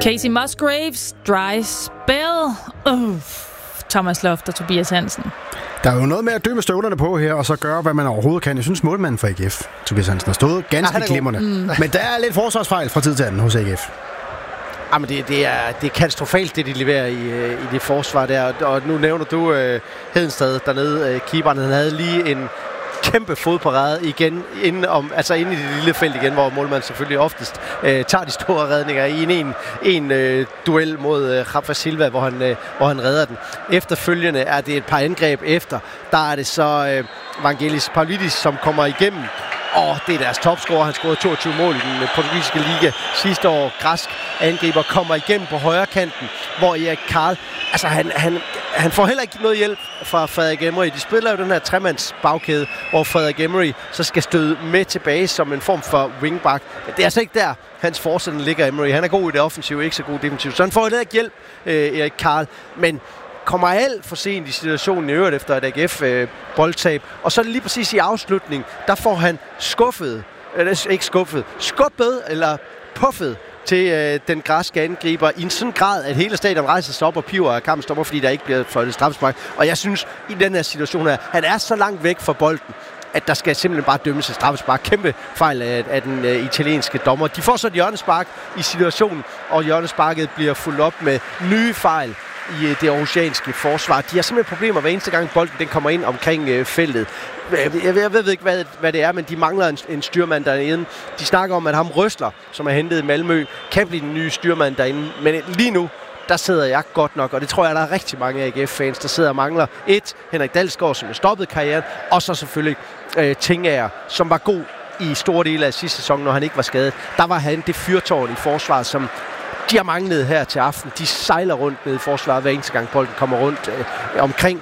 Casey Musgraves, Dry Spell. Thomas Loft og Tobias Hansen. Der er jo noget med at dø med støvlerne på her, og så gøre, hvad man overhovedet kan. Jeg synes, målmanden for AGF, Tobias Hansen, har stået ganske glimrende. Men der er lidt forsvarsfejl fra tid til anden hos AGF. Jamen, det er katastrofalt, det de leverer i det forsvar der. Og nu nævner du Hedenstad dernede. Keeperen, han havde lige en kæmpe fodparade igen inde i det lille felt igen, hvor målmanden selvfølgelig oftest tager de store redninger i en duel mod Rafa Silva, hvor han redder den. Efterfølgende er det et par angreb efter. Der er det så Vangelis Pavlidis, som kommer igennem. Og det er deres topscorer. Han scorede 22 mål i den portugisiske liga sidste år. Græsk angriber kommer igennem på højre kanten, hvor Erik Karl, altså han får heller ikke noget hjælp fra Frederik Emery. De spiller jo den her tremands bagkæde, hvor Frederik Emery så skal støde med tilbage som en form for wingback. Men det er altså ikke der, hans forsætning ligger, Emery. Han er god i det offensive, ikke så god defensivt. Så han får heller ikke hjælp, Erik Karl. Men kommer alt for sent i situationen i øvrigt efter et AGF boldtab. Og så lige præcis i afslutningen, der får han skubbet eller puffet til den græske angriber i en sådan grad, at hele stadion rejser sig op og piver af kampen stopper, fordi der ikke bliver fløjtet straffespark. Og jeg synes, i den her situation her, han er så langt væk fra bolden, at der skal simpelthen bare dømmes et straffespark. Kæmpe fejl af den italienske dommer. De får så et hjørnespark i situationen, og hjørnesparket bliver fulgt op med nye fejl i det aarhusianske forsvar. De har simpelthen problemer hver eneste gang bolden den kommer ind omkring feltet. Jeg ved ikke, hvad det er, men de mangler en styrmand derinde. De snakker om, at ham Røsler, som er hentet i Malmø, kan blive den nye styrmand derinde. Men lige nu, der sidder jeg godt nok, og det tror jeg, der er rigtig mange AGF-fans, der sidder og mangler. Henrik Dalsgaard, som er stoppet karrieren, og så selvfølgelig Tingager, som var god i store dele af sidste sæson, når han ikke var skadet. Der var han det fyrtårn i forsvaret, som de har manglet her til aften. De sejler rundt ned i forsvaret hver eneste gang bolden kommer rundt omkring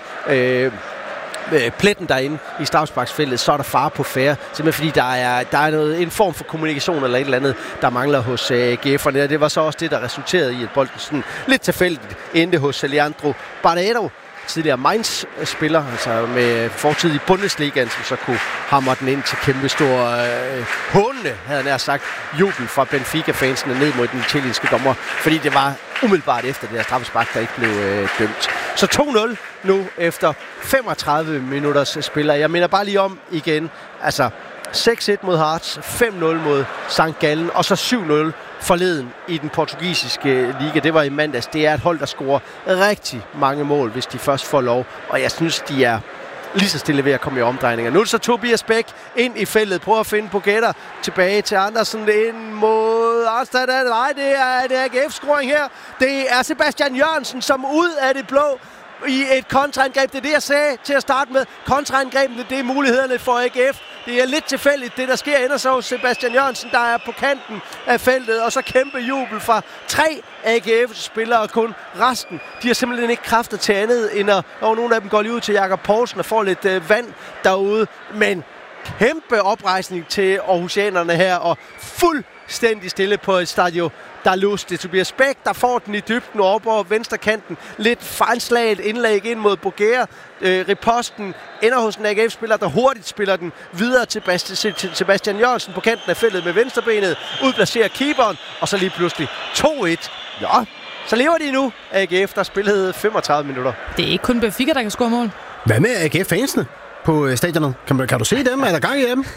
pletten derinde i straffesparksfeltet, så er der fare på færre. Simpelthen fordi der er en form for kommunikation eller et eller andet, der mangler hos AGF'erne. Det var så også det, der resulterede i, at bolden sådan lidt tilfældigt endte hos Leandro Barreiro, tidligere Mainz-spiller, altså med fortid i Bundesligaen, som så kunne hamre den ind til kæmpe stor hånende, havde jeg nær sagt, jubel fra Benfica-fansene ned mod den italienske dommer, fordi det var umiddelbart efter det her straffespark, der ikke blev dømt. Så 2-0 nu efter 35 minutters spiller. Jeg minder bare lige om igen, altså 6-1 mod Hearts, 5-0 mod St. Gallen, og så 7-0 forleden i den portugisiske liga. Det var i mandags. Det er et hold, der scorer rigtig mange mål, hvis de først får lov. Og jeg synes, de er lige så stille ved at komme i omdrejninger. Nu er det så Tobias Bæk ind i feltet. Prøver at finde Pogacar tilbage til Andersen ind mod Arnstad. Nej, det er AGF-scoring her. Det er Sebastian Jørgensen, som ud af det blå i et kontraangreb. Det er det, jeg sagde til at starte med. Kontraangrebene, det er mulighederne for AGF. Det er lidt tilfældigt, det der sker. Ender så hos Sebastian Jørgensen, der er på kanten af feltet. Og så kæmpe jubel fra 3 AGF-spillere kun. Resten, de har simpelthen ikke kræfter til andet, end at nogle af dem går lige ud til Jakob Poulsen og får lidt vand derude. Men kæmpe oprejsning til aarhusianerne her, og fuldstændig stille på et stadion. Der er lust. Det er Tobias Bæk, der får den i dybden op over venstre kanten. Lidt fejlslaget indlæg ind mod Boguer. Riposten ender hos en AGF-spiller, der hurtigt spiller den videre til Sebastian Jørgensen på kanten af feltet med venstrebenet. Udplacerer keeperen, og så lige pludselig 2-1. Ja, så lever de nu. AGF, der spillede 35 minutter. Det er ikke kun Benfica, der kan score mål. Hvad med AGF-fansene på stadionet? Kan du se dem? Er der gang i dem?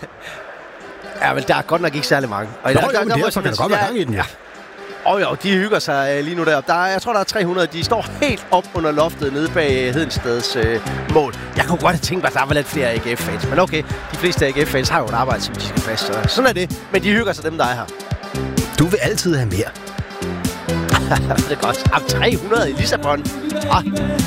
Ja, men der er godt nok ikke særlig mange. Og så kan der godt være gang i den, ja. Jo, de hygger sig lige nu der. Jeg tror, der er 300. De står helt op under loftet nede bag Hedenstads mål. Jeg kunne godt have tænkt mig, at der var lidt flere AGF-fans. Men okay, de fleste AGF-fans har jo et arbejde, som de skal fast. Så sådan er det. Men de hygger sig dem, der er her. Du vil altid have mere. Det er godt. 300 i Lissabon.